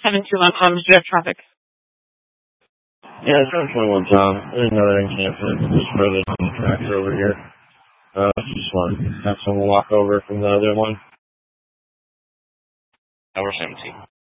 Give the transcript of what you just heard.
721 do you have traffic? Yeah, it's on 21 Tom. There's another encampment just further down the tracks over here. Just want to have someone walk over from the other one. Hour 17.